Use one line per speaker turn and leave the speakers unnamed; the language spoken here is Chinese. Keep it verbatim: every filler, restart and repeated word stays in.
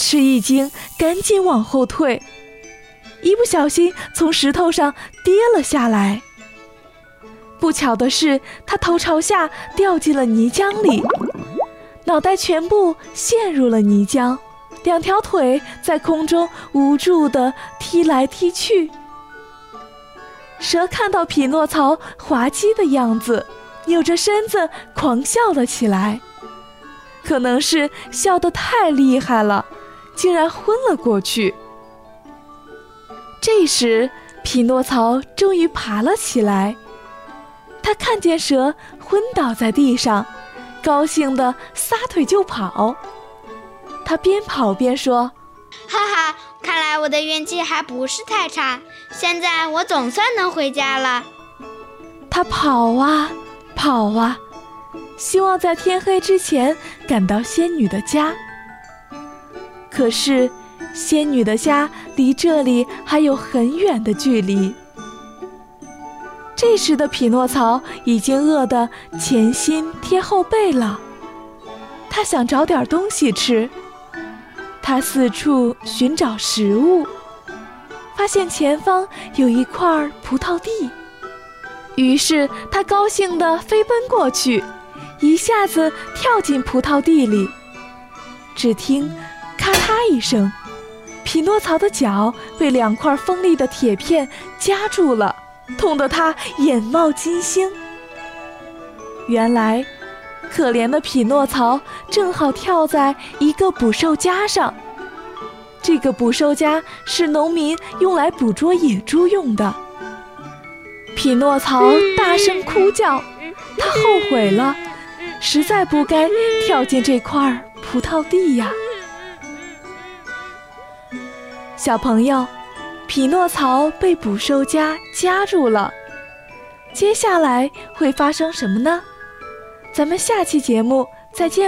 吃一惊，赶紧往后退，一不小心从石头上跌了下来。不巧的是，他头朝下掉进了泥浆里，脑袋全部陷入了泥浆，两条腿在空中无助地踢来踢去。蛇看到匹诺曹滑稽的样子，扭着身子狂笑了起来，可能是笑得太厉害了，竟然昏了过去。这时匹诺曹终于爬了起来，他看见蛇昏倒在地上，高兴地撒腿就跑。他边跑边说：
哈哈，看来我的运气还不是太差，现在我总算能回家了。
他跑啊跑啊，希望在天黑之前赶到仙女的家。可是仙女的家离这里还有很远的距离。这时的匹诺曹已经饿得前心贴后背了，他想找点东西吃。他四处寻找食物，发现前方有一块葡萄地，于是他高兴地飞奔过去，一下子跳进葡萄地里。只听咔嗒一声，匹诺曹的脚被两块锋利的铁片夹住了，痛得他眼冒金星。原来可怜的匹诺曹正好跳在一个捕兽夹上，这个捕兽夹是农民用来捕捉野猪用的。匹诺曹大声哭叫，他后悔了，实在不该跳进这块葡萄地呀。小朋友，匹诺曹被捕兽夹夹住了，接下来会发生什么呢？咱们下期节目再见。